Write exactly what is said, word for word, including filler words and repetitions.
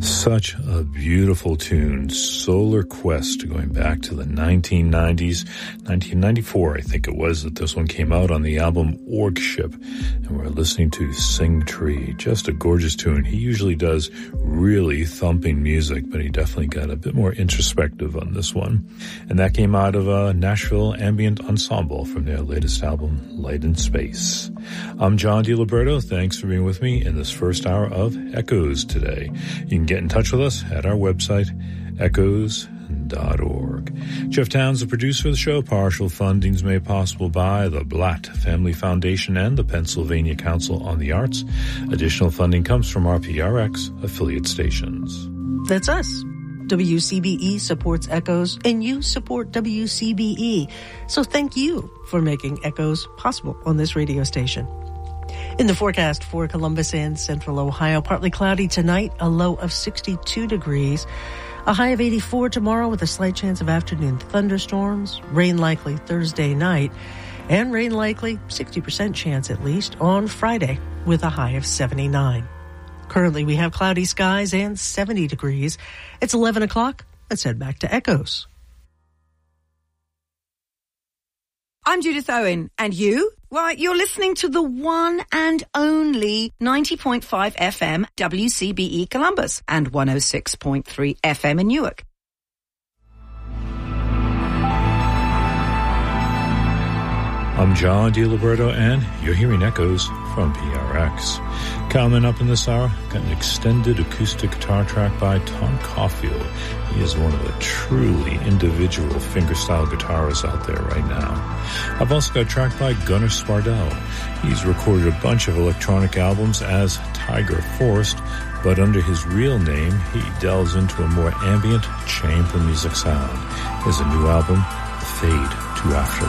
Such a beautiful tune, Solar Quest, going back to the nineteen nineties, nineteen ninety-four, I think it was, that this one came out on the album Org Ship, and we're listening to Sing Tree, just a gorgeous tune. He usually does really thumping music, but he definitely got a bit more introspective on this one, and that came out of a Nashville Ambient Ensemble from their latest album, Light in Space. I'm John DiLiberto. Thanks for being with me in this first hour of Echoes today. You can get in touch with us at our website, echoes dot org. Jeff Towns, the producer of the show. Partial funding's made possible by the Blatt Family Foundation and the Pennsylvania Council on the Arts. Additional funding comes from our P R X affiliate stations. That's us. W C B E supports Echoes, and you support W C B E. So thank you for making Echoes possible on this radio station. In the forecast for Columbus and Central Ohio, partly cloudy tonight, a low of sixty-two degrees, a high of eighty-four tomorrow with a slight chance of afternoon thunderstorms, rain likely Thursday night, and rain likely sixty percent chance at least on Friday with a high of seventy-nine. Currently, we have cloudy skies and seventy degrees. It's eleven o'clock. Let's head back to Echoes. I'm Judith Owen, and you? Well, you're listening to the one and only ninety point five F M W C B E Columbus and one oh six point three F M in Newark. I'm John DiLiberto, and you're hearing Echoes from P R X. Coming up in this hour, got an extended acoustic guitar track by Tom Caulfield. He is one of the truly individual fingerstyle guitarists out there right now. I've also got a track by Gunnar Spardell. He's recorded a bunch of electronic albums as Tiger Forest, but under his real name, he delves into a more ambient chamber music sound. Here's a new album, The Fade to Afterlife.